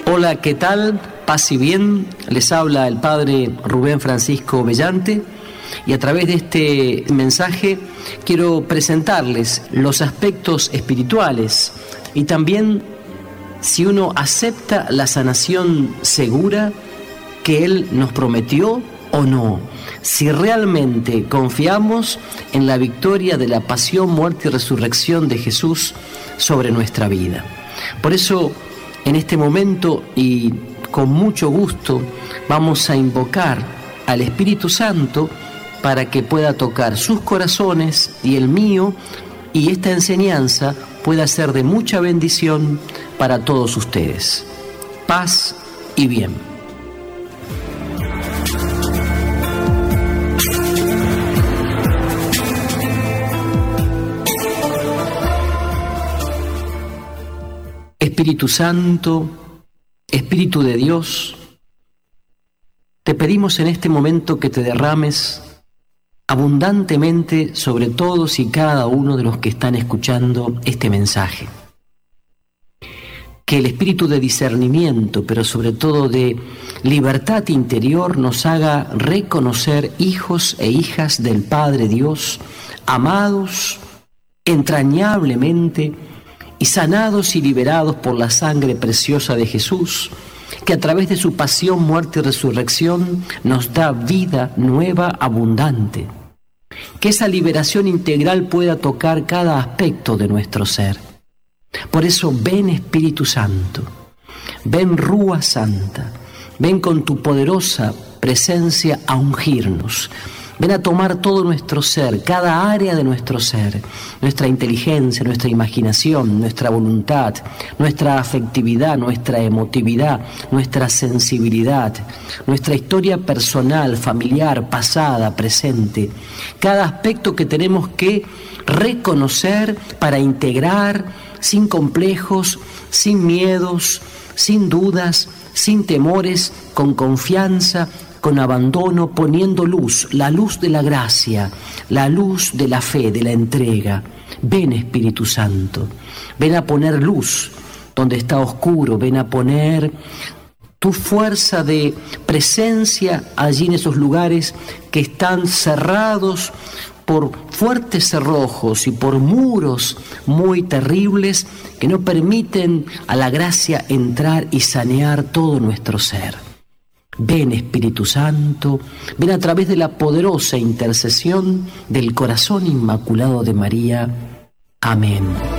Hola, ¿qué tal? Paz y bien. Les habla el Padre Rubén Francisco Bellante y a través de este mensaje quiero presentarles los aspectos espirituales y también si uno acepta la sanación segura que Él nos prometió o no, si realmente confiamos en la victoria de la pasión, muerte y resurrección de Jesús sobre nuestra vida. Por eso, en este momento y con mucho gusto, vamos a invocar al Espíritu Santo para que pueda tocar sus corazones y el mío, y esta enseñanza pueda ser de mucha bendición para todos ustedes. Paz y bien. Espíritu Santo, Espíritu de Dios, te pedimos en este momento que te derrames abundantemente sobre todos y cada uno de los que están escuchando este mensaje. Que el espíritu de discernimiento, pero sobre todo de libertad interior, nos haga reconocer hijos e hijas del Padre Dios, amados entrañablemente y sanados y liberados por la sangre preciosa de Jesús, que a través de su pasión, muerte y resurrección nos da vida nueva, abundante. Que esa liberación integral pueda tocar cada aspecto de nuestro ser. Por eso ven Espíritu Santo, ven Rúa Santa, ven con tu poderosa presencia a ungirnos. Ven a tomar todo nuestro ser, cada área de nuestro ser, nuestra inteligencia, nuestra imaginación, nuestra voluntad, nuestra afectividad, nuestra emotividad, nuestra sensibilidad, nuestra historia personal, familiar, pasada, presente, cada aspecto que tenemos que reconocer para integrar sin complejos, sin miedos, sin dudas, sin temores, con confianza, con abandono, poniendo luz, la luz de la gracia, la luz de la fe, de la entrega. Ven Espíritu Santo, ven a poner luz donde está oscuro, ven a poner tu fuerza de presencia allí en esos lugares que están cerrados por fuertes cerrojos y por muros muy terribles que no permiten a la gracia entrar y sanear todo nuestro ser. Ven Espíritu Santo, ven a través de la poderosa intercesión del corazón inmaculado de María. Amén.